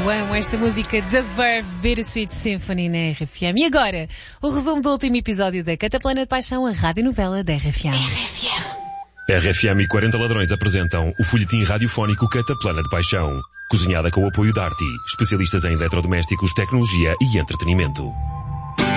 Eu amo esta música da Verve, Bittersweet Symphony na RFM. E agora, o resumo do último episódio da Cataplana de Paixão, a radionovela da RFM. RFM e 40 Ladrões apresentam o folhetim radiofónico Cataplana de Paixão, cozinhada com o apoio da Arti, especialistas em eletrodomésticos, tecnologia e entretenimento.